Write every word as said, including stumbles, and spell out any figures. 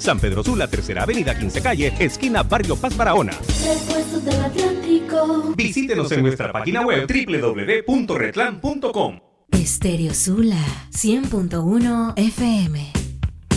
San Pedro Sula, Tercera Avenida, quince Calle, esquina Barrio Paz Barahona. Repuestos del Atlántico. Visítenos en nuestra página web doble u doble u doble u punto retlan punto com. Estéreo Sula cien punto uno F M.